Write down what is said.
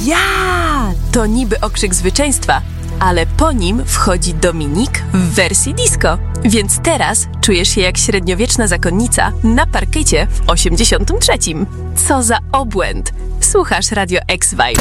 Ja! To niby okrzyk zwycięstwa, ale po nim wchodzi Dominik w wersji disco. Więc teraz czujesz się jak średniowieczna zakonnica na parkiecie w 83. Co za obłęd! Słuchasz Radio X Vibe.